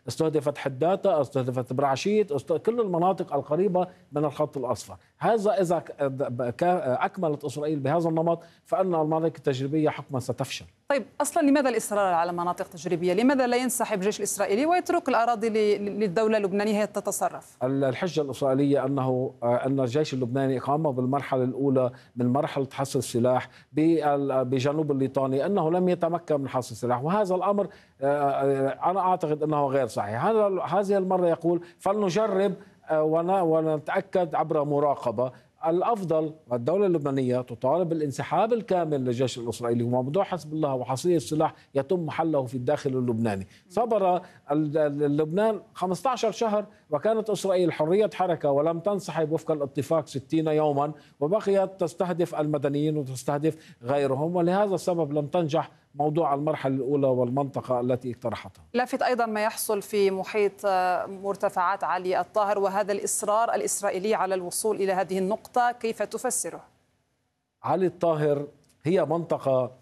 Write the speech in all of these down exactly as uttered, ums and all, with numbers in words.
استهدفت حداتا، استهدفت برعشيت، استهدفت كل المناطق القريبة من الخط الأصفر. هذا إذا أكملت إسرائيل بهذا النمط فإن المناطق التجريبية حكما ستفشل. طيب أصلا لماذا الإصرار على مناطق تجريبية؟ لماذا لا ينسحب الجيش الإسرائيلي ويترك الأراضي للدولة اللبنانية تتصرف؟ الحجة الإسرائيلية أنه أن الجيش اللبناني قام بالمرحلة الأولى من مرحلة حصر السلاح بجنوب الليطاني، أنه لم يتمكن من حصر السلاح، وهذا الأمر أنا أعتقد أنه غير صحيح. هذه المرة يقول فلنجرب ونتأكد عبر مراقبة. الأفضل والدولة اللبنانية تطالب بالانسحاب الكامل للجيش الإسرائيلي، وموضوع حزب الله وحصرية السلاح يتم حله في الداخل اللبناني. صبر لبنان خمسة عشر شهر وكانت إسرائيل حرية حركة ولم تنسحب وفق الاتفاق ستين يوما، وبقيت تستهدف المدنيين وتستهدف غيرهم، ولهذا السبب لم تنجح موضوع المرحلة الأولى والمنطقة التي اقترحتها. لافت أيضا ما يحصل في محيط مرتفعات علي الطاهر وهذا الإصرار الإسرائيلي على الوصول إلى هذه النقطة، كيف تفسره؟ علي الطاهر هي منطقة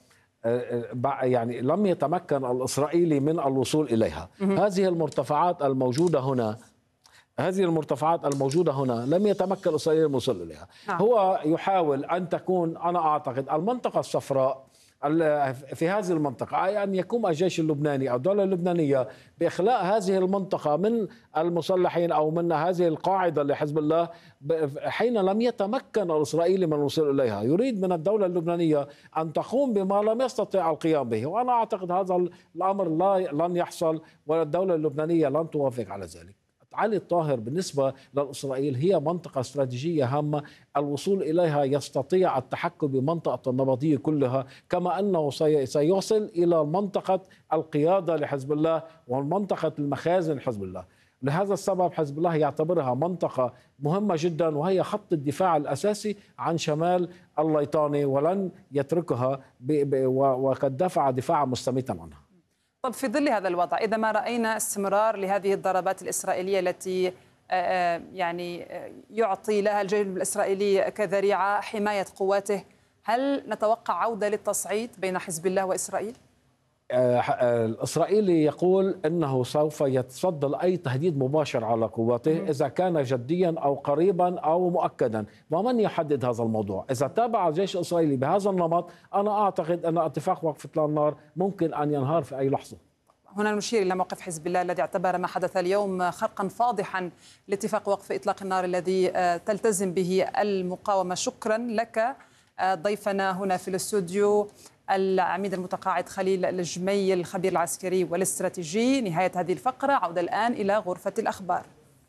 يعني لم يتمكن الإسرائيلي من الوصول إليها. هذه المرتفعات الموجودة هنا هذه المرتفعات الموجودة هنا لم يتمكن إسرائيل من الوصول إليها. هو يحاول أن تكون، أنا أعتقد، المنطقة الصفراء في هذه المنطقة، أي أن يقوم الجيش اللبناني أو الدولة اللبنانية بإخلاء هذه المنطقة من المسلحين أو من هذه القاعدة لحزب الله حين لم يتمكن الإسرائيلي من الوصول إليها. يريد من الدولة اللبنانية أن تقوم بما لم يستطع القيام به، وأنا أعتقد هذا الأمر لا لن يحصل، والدولة اللبنانية لن توافق على ذلك. علي الطاهر بالنسبة للإسرائيل هي منطقة استراتيجية هامة، الوصول إليها يستطيع التحكم بمنطقة النبطية كلها، كما أنه سيصل إلى منطقة القيادة لحزب الله ومنطقة المخازن لحزب الله. لهذا السبب حزب الله يعتبرها منطقة مهمة جدا، وهي خط الدفاع الأساسي عن شمال الليطاني، ولن يتركها وقد دفع دفاعا مستميتا عنها. طب في ظل هذا الوضع، إذا ما رأينا استمرار لهذه الضربات الإسرائيلية التي يعني يعطي لها الجيش الإسرائيلي كذريعة حماية قواته، هل نتوقع عودة للتصعيد بين حزب الله وإسرائيل؟ الإسرائيلي يقول أنه سوف يتصدى لأي تهديد مباشر على قواته إذا كان جديا أو قريبا أو مؤكدا، ومن يحدد هذا الموضوع؟ إذا تابع الجيش الإسرائيلي بهذا النمط أنا أعتقد أن اتفاق وقف إطلاق النار ممكن أن ينهار في أي لحظة. هنا نشير إلى موقف حزب الله الذي اعتبر ما حدث اليوم خرقا فاضحا لاتفاق وقف إطلاق النار الذي تلتزم به المقاومة. شكرا لك ضيفنا هنا في الاستوديو العميد المتقاعد خليل الجمي الخبير العسكري والاستراتيجي. نهاية هذه الفقرة، عودة الآن إلى غرفة الأخبار.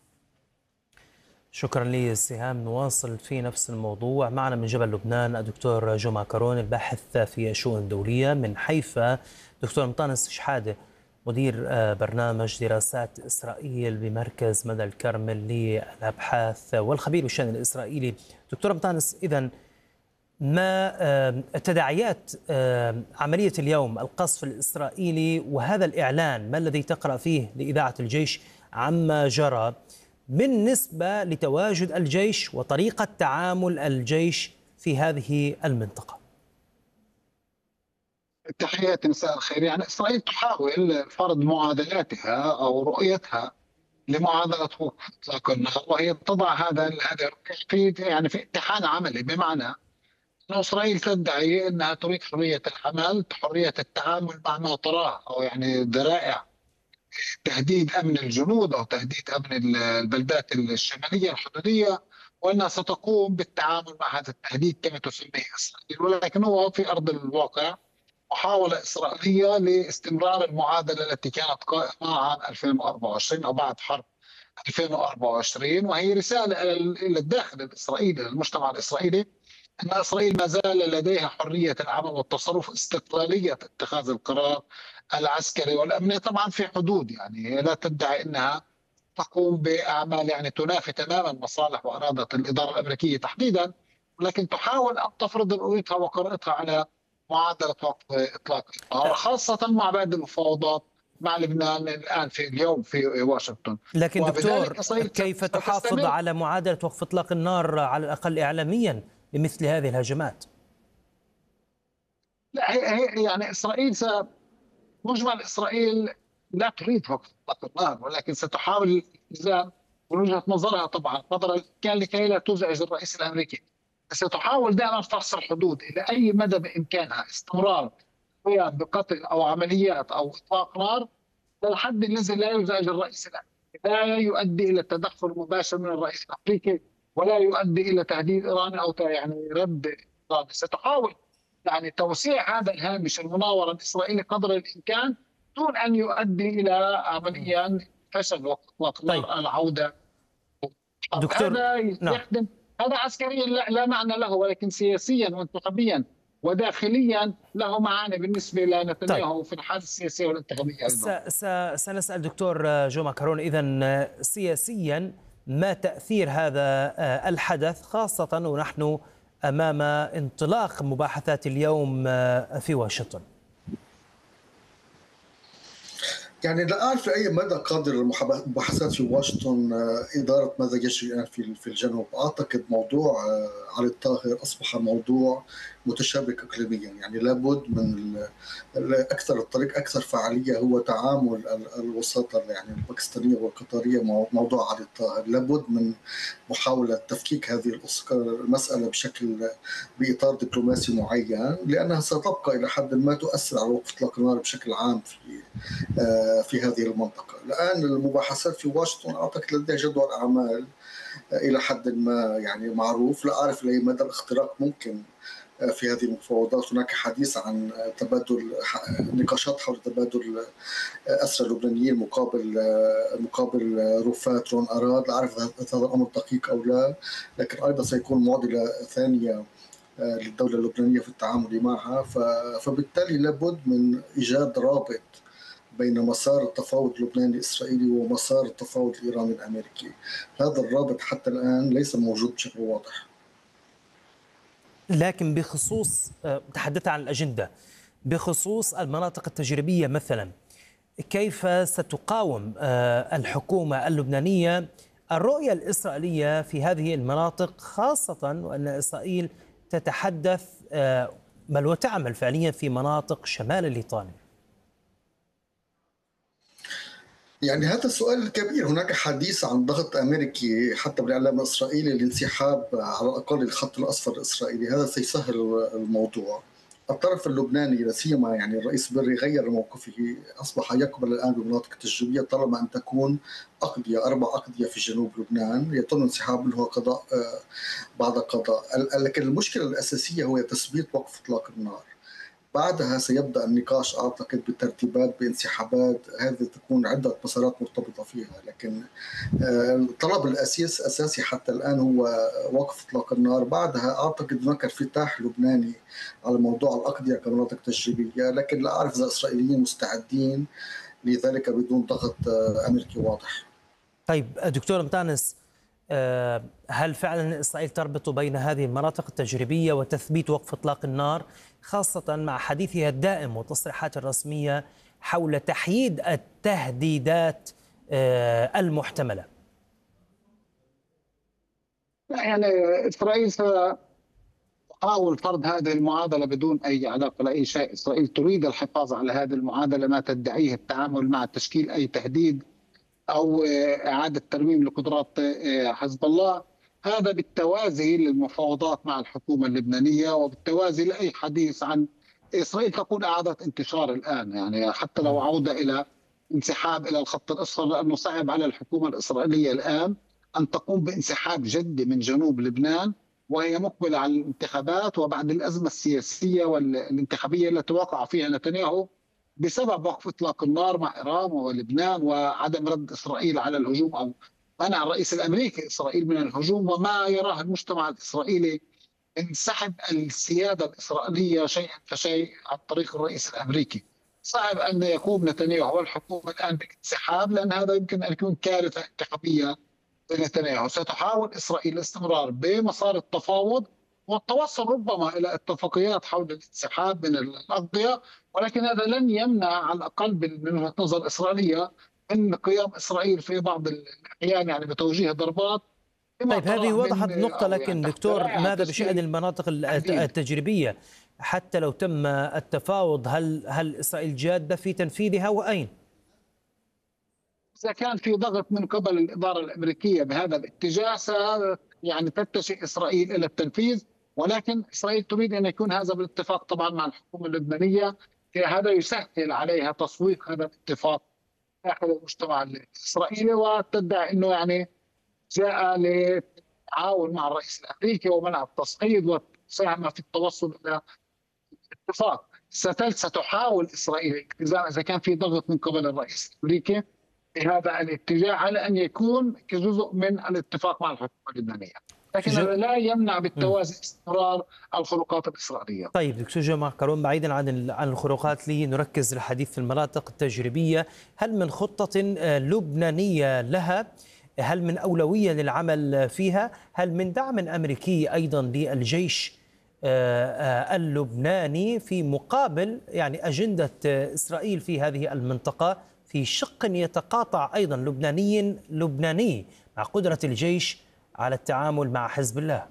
شكرا لي سهام. نواصل في نفس الموضوع. معنا من جبل لبنان الدكتور جو ماكارون الباحث في الشؤون الدولية، من حيفا دكتور مطانس شحادة مدير برنامج دراسات إسرائيل بمركز مدى الكرمل للأبحاث والخبير بالشأن الإسرائيلي. دكتور مطانس، إذن ما تداعيات عملية اليوم القصف الإسرائيلي وهذا الإعلان، ما الذي تقرأ فيه لإذاعة الجيش عما جرى بالنسبة لتواجد الجيش وطريقة تعامل الجيش في هذه المنطقة؟ تحياتي، مساء الخير. يعني إسرائيل تحاول فرض معادلاتها أو رؤيتها لمعادلة وقف إطلاق النار، وهي تضع هذا الهدف في يعني في اتحاد عملي، بمعنى أن إسرائيل تدعي أنها تريد حرية العمل، حرية التعامل مع ما تراه أو يعني ذرائع تهديد أمن الجنود أو تهديد أمن البلدات الشمالية الحدودية، وأنها ستقوم بالتعامل مع هذا التهديد كما تسميه إسرائيل. ولكن هو في أرض الواقع محاولة إسرائيلية لاستمرار المعادلة التي كانت قائمة عام ألفين وأربعة وعشرين أو بعد حرب ألفين وأربعة وعشرين، وهي رسالة إلى الداخل الإسرائيلي، للمجتمع الإسرائيلي، أن إسرائيل ما زال لديها حرية العمل والتصرف، استقلالية اتخاذ القرار العسكري والأمني، طبعا في حدود، يعني لا تدعي أنها تقوم بأعمال يعني تنافي تماما مصالح وإرادة الإدارة الأمريكية تحديدا، ولكن تحاول أن تفرض رؤيتها وقراءتها على معادلة وقف إطلاق النار، خاصة مع بعد المفاوضات مع لبنان الآن في اليوم في واشنطن. لكن دكتور، كيف تحافظ على معادلة وقف إطلاق النار على الأقل إعلاميا لمثل هذه الهجمات؟ لا، هي يعني إسرائيل مجمل إسرائيل لا تريد وقف اطلاق النار، ولكن ستحاول الالتزام من وجهه نظرها طبعا قدر الامكان لكي لا تزعج الرئيس الامريكي. ستحاول دائما فحص الحدود الى اي مدى بامكانها استمرار القيام بقتل او عمليات او اطلاق نار للحد الذي لا يزعج الرئيس الامريكي، لا يؤدي الى التدخل المباشر من الرئيس الامريكي ولا يؤدي الى تهديد ايران او يعني رد ايران. ستحاول يعني توسيع هذا الهامش المناوره الاسرائيلي قدر الامكان دون ان يؤدي الى عمليا فشل واطلاق طيب. العوده. دكتور هذا نعم. يخدم هذا عسكريا لا, لا معنى له، ولكن سياسيا وانتخابيا وداخليا له معاني بالنسبه لنتنياهو طيب. في الحاله السياسيه والانتخابيه ايضا. سنسال دكتور جو ماكرون، اذا سياسيا ما تاثير هذا الحدث، خاصه ونحن امام انطلاق مباحثات اليوم في واشنطن؟ يعني لا أعرف لأي مدى قادر المباحثات في واشنطن إدارة ماذا يجري الآن في في الجنوب. أعتقد موضوع علي الطاهر أصبح موضوع متشابك إقليميا، يعني لابد من أكثر الطريق أكثر فعالية هو تعامل الوساطة يعني الباكستانية والقطرية مع موضوع علي الطاهر. لابد من محاولة تفكيك هذه المسألة بشكل بإطار دبلوماسي معين، لأنها ستبقى إلى حد ما تؤثر على وقف إطلاق النار بشكل عام في في هذه المنطقة. الآن المباحثات في واشنطن أعتقد لديها جدول أعمال إلى حد ما يعني معروف. لا أعرف لأي مدى الاختراق ممكن في هذه المفاوضات. هناك حديث عن تبادل نقاشات حول تبادل أسرى لبنانيين مقابل مقابل رفات رون أراد. لا أعرف هذا الأمر دقيق أو لا، لكن أيضا سيكون معضلة ثانية للدولة اللبنانية في التعامل معها. فبالتالي لابد من إيجاد رابط بين مسار التفاوض اللبناني الإسرائيلي ومسار التفاوض الإيراني الأمريكي. هذا الرابط حتى الآن ليس موجود بشكل واضح. لكن بخصوص تحدثت عن الأجندة، بخصوص المناطق التجريبية مثلا، كيف ستقاوم الحكومة اللبنانية الرؤية الإسرائيلية في هذه المناطق، خاصة وأن إسرائيل تتحدث بل وتعمل فعليا في مناطق شمال الليطاني؟ يعني هذا السؤال الكبير. هناك حديث عن ضغط أمريكي حتى بالإعلام الإسرائيلي للانسحاب على الأقل الخط الأصفر الإسرائيلي. هذا سيسهل الموضوع. الطرف اللبناني لا سيما يعني الرئيس بري غير موقفه، أصبح يقبل الآن بمناطق تجريبية طالما أن تكون أقضية أربع أقضية في جنوب لبنان يتم انسحاب منها قضاء بعد قضاء. لكن المشكلة الأساسية هو تثبيت وقف إطلاق النار. بعدها سيبدأ النقاش أعتقد بترتيبات بانسحابات، هذه تكون عدة مسارات مرتبطة فيها. لكن الطلب الأساس أساسي حتى الآن هو وقف إطلاق النار. بعدها أعتقد هناك انفتاح لبناني على موضوع الأقضية كمناطق تجريبية، لكن لا أعرف إذا الإسرائيليين مستعدين لذلك بدون ضغط أمريكي واضح. طيب دكتور مطانس، هل فعلا إسرائيل تربط بين هذه المناطق التجريبية وتثبيت وقف إطلاق النار، خاصة مع حديثها الدائم والتصريحات الرسمية حول تحييد التهديدات المحتملة؟ يعني إسرائيل ستحاول فرض هذه المعادلة بدون أي علاقة لأي شيء. إسرائيل تريد الحفاظ على هذه المعادلة، ما تدعيه التعامل مع تشكيل أي تهديد أو إعادة ترميم لقدرات حزب الله. هذا بالتوازي للمفاوضات مع الحكومة اللبنانية وبالتوازي لأي حديث عن إسرائيل تقول إعادة انتشار الآن، يعني حتى لو عودة إلى انسحاب إلى الخط الأصفر، لأنه صعب على الحكومة الإسرائيلية الآن أن تقوم بانسحاب جدي من جنوب لبنان وهي مقبلة على الانتخابات وبعد الأزمة السياسية والانتخابية التي وقع فيها نتنياهو بسبب وقف إطلاق النار مع إيران ولبنان وعدم رد إسرائيل على الهجوم أو منع الرئيس الأمريكي إسرائيل من الهجوم، وما يراه المجتمع الإسرائيلي انسحب السيادة الإسرائيلية شيئا فشيء عن طريق الرئيس الأمريكي. صعب أن يقوم نتنياهو والحكومة الآن بالانسحاب، لأن هذا يمكن أن يكون كارثة انتخابية لنتنياهو. ستحاول إسرائيل الاستمرار بمسار التفاوض والتوصل ربما إلى اتفاقيات حول الانسحاب من الأقضية، ولكن هذا لن يمنع على الأقل من وجهة نظر إسرائيلية من قيام إسرائيل في بعض الأحيان يعني بتوجيه ضربات. طيب هذه وضحت النقطة، لكن يعني دكتور ماذا بشأن المناطق التجريبية؟ حتى لو تم التفاوض، هل هل إسرائيل جادة في تنفيذها وأين؟ إذا كان في ضغط من قبل الإدارة الأمريكية بهذا الاتجاه يعني تتجه إسرائيل إلى التنفيذ، ولكن إسرائيل تريد أن يكون هذا بالاتفاق طبعا مع الحكومة اللبنانية. هذا يسهل عليها تسويق هذا الاتفاق داخل المجتمع الإسرائيلي، وتدعي أنه يعني جاء للتعاون مع الرئيس الأمريكي ومنع التصعيد وساهم في التوصل إلى اتفاق. ستحاول إسرائيل الالتزام إذا كان في ضغط من قبل الرئيس الأمريكي في هذا الاتجاه على أن يكون كجزء من الاتفاق مع الحكومة اللبنانية، لكن هذا لا يمنع بالتوازي استمرار الخروقات الإسرائيلية. طيب دكتور جمعة كارون، بعيدا عن عن الخروقات لنركز الحديث في المناطق التجريبية. هل من خطة لبنانية لها؟ هل من أولوية للعمل فيها؟ هل من دعم أمريكي أيضا للجيش اللبناني في مقابل يعني أجندة إسرائيل في هذه المنطقة في شق يتقاطع أيضا لبناني لبناني مع قدرة الجيش على التعامل مع حزب الله؟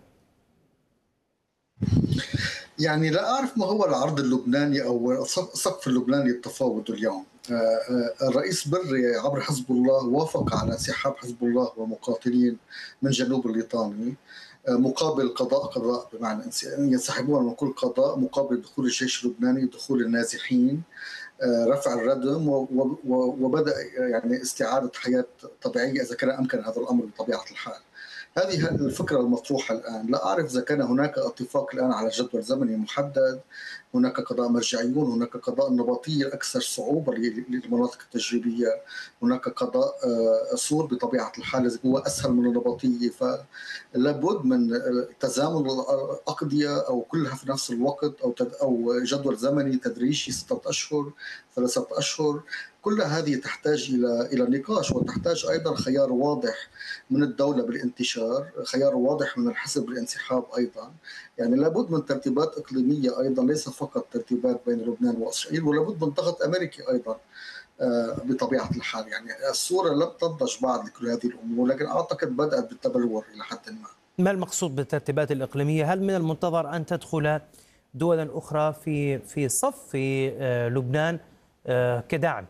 يعني لا أعرف ما هو العرض اللبناني أو السقف اللبناني التفاوض اليوم. الرئيس بري عبر حزب الله وافق على انسحاب حزب الله ومقاتلين من جنوب الليطاني مقابل قضاء قضاء، بمعنى ينسحبون من كل قضاء مقابل دخول الجيش اللبناني، دخول النازحين، رفع الردم، وبدأ يعني استعادة حياة طبيعية إذا كان أمكن هذا الأمر بطبيعة الحال. هذه الفكرة المطروحة الآن. لا أعرف إذا كان هناك اتفاق الآن على جدول زمني محدد، هناك قضاء مرجعيون، هناك قضاء النبطية الأكثر صعوبة للمناطق التجريبية، هناك قضاء سور بطبيعة الحال هو أسهل من النبطية. فلابد من تزامن الأقضية أو كلها في نفس الوقت، أو أو جدول زمني تدريجي ستة أشهر ثلاثة أشهر. كل هذه تحتاج إلى إلى نقاش، وتحتاج أيضا خيار واضح من الدولة بالانتشار، خيار واضح من الحزب بالانسحاب أيضا. يعني لابد من ترتيبات إقليمية أيضا، ليس فقط ترتيبات بين لبنان وإسرائيل، ولابد من ضغط أمريكي أيضا بطبيعة الحال. يعني الصورة لم تنضج بعد لكل هذه الأمور، لكن أعتقد بدأت بالتبلور إلى حد ما. ما المقصود بالترتيبات الإقليمية؟ هل من المنتظر أن تدخل دولا أخرى في في صف في لبنان كدعم؟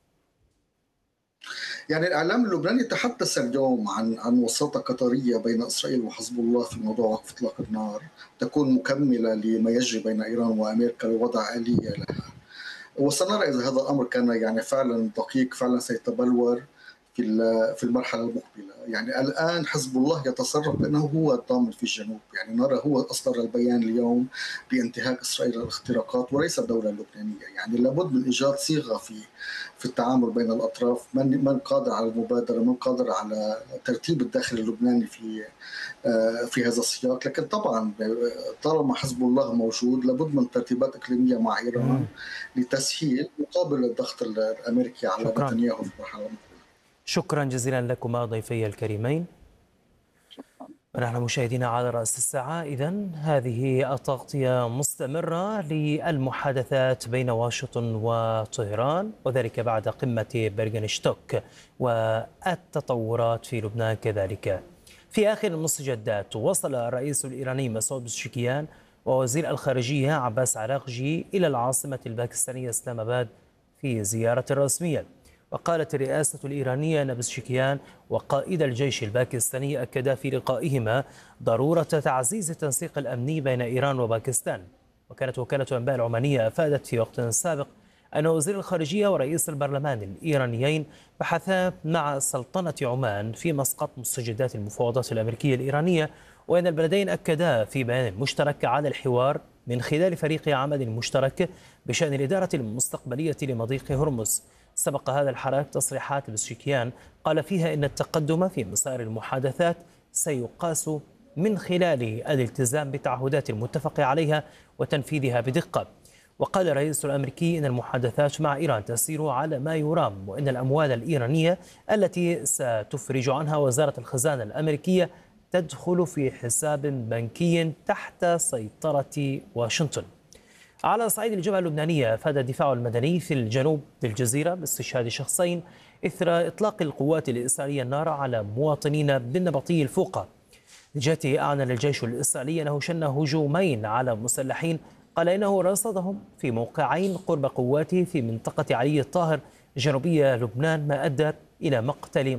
يعني الإعلام اللبناني تحدث اليوم عن عن وساطة قطرية بين إسرائيل وحزب الله في موضوع وقف إطلاق النار تكون مكملة لما يجري بين إيران وأمريكا لوضع آلية لها. وسنرى إذا هذا الأمر كان يعني فعلا دقيق، فعلا سيتبلور في في المرحلة المقبلة. يعني الآن حزب الله يتصرف بأنه هو الضامن في الجنوب. يعني نرى هو أصدر البيان اليوم بانتهاك إسرائيل الاختراقات وليس الدولة اللبنانية. يعني لابد من إيجاد صيغة في في التعامل بين الأطراف، من من قادر على المبادرة، من قادر على ترتيب الداخل اللبناني في في هذا السياق. لكن طبعا طالما حزب الله موجود لابد من ترتيبات إقليمية مع إيران لتسهيل مقابل الضغط الأمريكي على نتنياهو في المرحلة المقبلة. شكرا جزيلا لكما ضيفي الكريمين. ونحن مشاهدينا على رأس الساعة، إذن هذه التغطية مستمرة للمحادثات بين واشنطن وطهران، وذلك بعد قمة برغنشتوك والتطورات في لبنان كذلك. في آخر المستجدات، وصل الرئيس الإيراني مسعود بزشكيان ووزير الخارجية عباس عراقجي إلى العاصمة الباكستانية إسلام آباد في زيارة رسمية. وقالت الرئاسة الإيرانية أن بزشكيان وقائد الجيش الباكستاني أكدا في لقائهما ضرورة تعزيز التنسيق الأمني بين إيران وباكستان. وكانت وكالة الأنباء العمانية أفادت في وقت سابق أن وزير الخارجية ورئيس البرلمان الإيرانيين بحثا مع سلطنة عمان في مسقط مستجدات المفاوضات الأمريكية الإيرانية، وأن البلدين أكدا في بيان مشترك على الحوار من خلال فريق عمل مشترك بشأن الإدارة المستقبلية لمضيق هرمز. سبق هذا الحراك تصريحات بزشكيان قال فيها إن التقدم في مسار المحادثات سيقاس من خلال الالتزام بالتعهدات المتفق عليها وتنفيذها بدقة. وقال الرئيس الأمريكي إن المحادثات مع إيران تسير على ما يرام، وإن الأموال الإيرانية التي ستفرج عنها وزارة الخزانة الأمريكية تدخل في حساب بنكي تحت سيطرة واشنطن. على صعيد الجبهة اللبنانية، أفاد الدفاع المدني في الجنوب بالجزيرة باستشهاد شخصين إثر إطلاق القوات الإسرائيلية النار على مواطنين بالنبطي الفوقة. جاته أعلن الجيش الإسرائيلي أنه شن هجومين على مسلحين قال إنه رصدهم في موقعين قرب قواته في منطقة علي الطاهر جنوبية لبنان، ما أدى إلى مقتل